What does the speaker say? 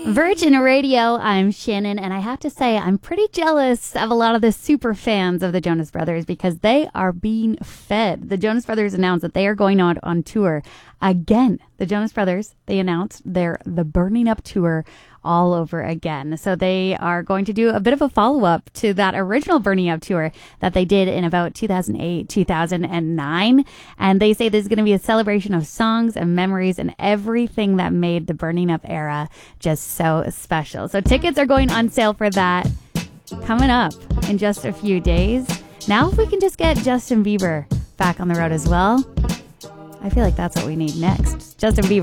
Virgin Radio, I'm Shannon, and I have to say I'm pretty jealous of a lot of the super fans of the Jonas Brothers because they are being fed. The Jonas Brothers announced that they are going on tour again. The Jonas Brothers, they announced the Burning Up tour all over again. So they are going to do a bit of a follow-up to that original Burning Up tour that they did in about 2008, 2009. And they say this is going to be a celebration of songs and memories and everything that made the Burning Up era just so special. So tickets are going on sale for that coming up in just a few days. Now if we can just get Justin Bieber back on the road as well, I feel like that's what we need next. Justin Bieber.